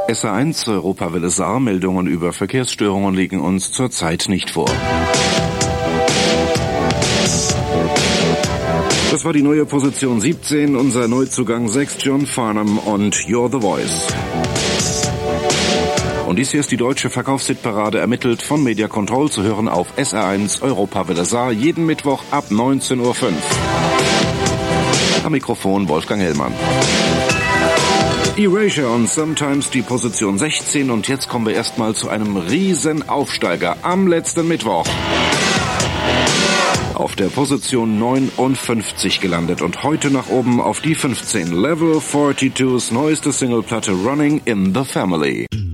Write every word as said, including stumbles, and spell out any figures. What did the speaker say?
S R eins Europawelle Saar, Meldungen über Verkehrsstörungen liegen uns zurzeit nicht vor. Das war die neue Position siebzehn, unser Neuzugang sechs, John Farnham und You're the Voice. Und dies hier ist die deutsche Verkaufshitparade, ermittelt von Media Control, zu hören auf S R eins Europawelle Saar, jeden Mittwoch ab neunzehn Uhr fünf. Am Mikrofon Wolfgang Hellmann. Erasure und Sometimes die Position sechzehn, und jetzt kommen wir erstmal zu einem riesen Aufsteiger am letzten Mittwoch. Auf der Position neunundfünfzig gelandet und heute nach oben auf die fünfzehn. Level zweiundvierzig's neueste Singleplatte Running in the Family.